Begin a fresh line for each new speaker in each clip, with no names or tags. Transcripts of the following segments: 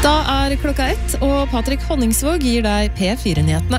Da klokka 1, og Patrick Honningsvåg gir deg P4-nyhetene.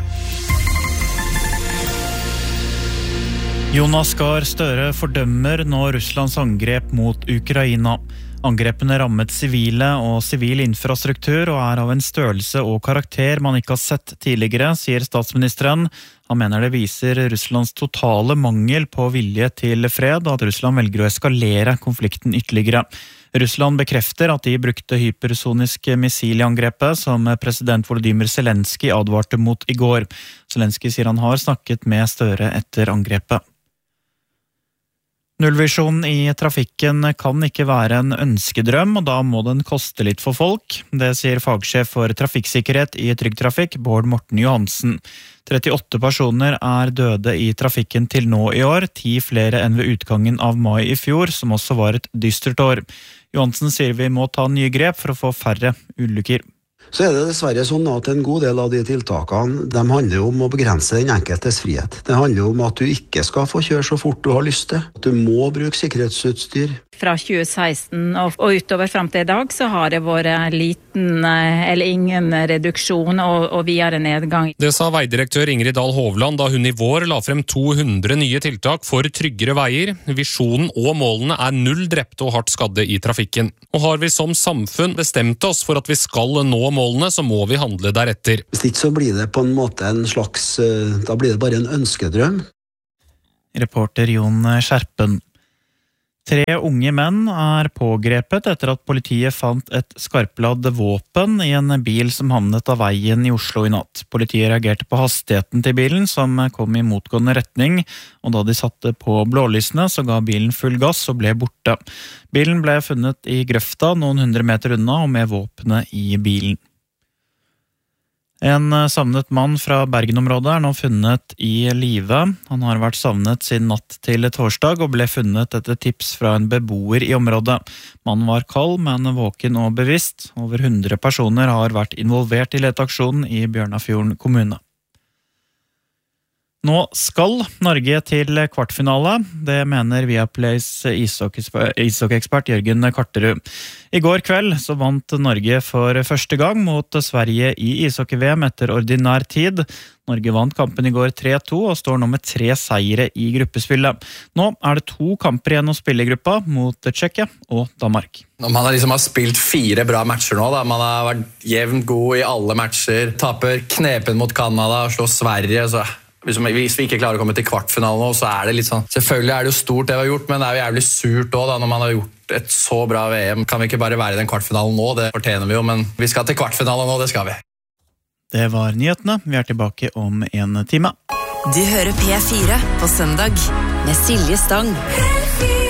Jonas Gahr Støre fordømmer nå Russlands angrep mot Ukraina. Angrepene rammet sivile og sivil infrastruktur og av en størrelse og karakter man ikke har sett tidligere, sier statsministeren. Han mener det viser Russlands totale mangel på vilje til fred, og at Russland velger å eskalere konflikten ytterligere. Russland bekrefter at de brukte hypersoniske missil i angrepet, som president Volodymyr Zelenskyj advarte mot i går. Zelenskyj sier han har snakket med Støre etter angrepet. Nullvisjonen i trafikken kan ikke være en ønskedrøm, og da må den koste litt for folk. Det sier fagsjef for trafikksikkerhet i Trygg Trafikk, Bård Morten Johansen. 38 personer døde i trafikken til nå i år, 10 flere enn ved utgangen av mai i fjor, som også var et dystert år. Johansen sier vi må ta nye grep for å få færre ulykker.
Så det dessverre sånn at en god del av de tiltakene, de handler om å begrense den enkeltes frihet. Det handler om at du ikke skal få kjøre så fort du har lyst til. Du må bruke sikkerhetsutstyr.
Fra 2016 og utover frem til i dag så har det vært liten eller ingen reduksjon og videre nedgang.
Det sa veidirektør Ingrid Dahl Hovland da hun i vår la frem 200 nye tiltak for tryggere veier. Visjonen og målene 0 drepte og hardt skadde i trafikken. Og har vi som samfunn bestemt oss for at vi skal nå målene, så må vi handle deretter.
Hvis ikke så blir det på en måte da blir det bare en ønskedrøm.
Reporter Jon Skjerpen. 3 unge menn pågrepet etter at politiet fant et skarpladd våpen i en bil som havnet av veien i Oslo i natt. Politiet reagerte på hastigheten til bilen, som kom i motgående retning, og da de satte på blålysene, så ga bilen full gass og ble borte. Bilen ble funnet i grøfta noen 100 meter unna, og med våpenet i bilen. En savnet mann fra Bergen-området nå funnet i live. Han har vært savnet siden natt til torsdag og ble funnet etter tips fra en beboer i området. Mannen var kald, men våken og bevisst. Over 100 personer har vært involvert i leteaksjonen i Bjørnafjorden kommune. Nå skal Norge til kvartfinale, det mener Viaplays ishockeyekspert Jørgen Karterud. I går kveld så vant Norge for første gang mot Sverige i ishockey-VM etter ordinær tid. Norge vant kampen i går 3-2 og står nå med 3 seire i gruppespillet. Nå det 2 kamper igjen å spille i gruppa mot Tsjekkia og Danmark.
Man har spilt 4 bra matcher nå. Man har vært jevnt god i alle matcher. Taper knepen mot Kanada og slår Sverige, så hvis vi ikke klarer å komme til kvartfinalen nå, så det litt sånn. Selvfølgelig det jo stort det vi har gjort, men det jo jævlig surt også da, når man har gjort et så bra VM. Kan vi ikke bare være i den kvartfinalen nå? Det fortjener vi jo, men vi skal til kvartfinalen nå, det skal vi.
Det var nyhetene. Vi tilbake om en time.
Du hører P4 på søndag med Silje Stang.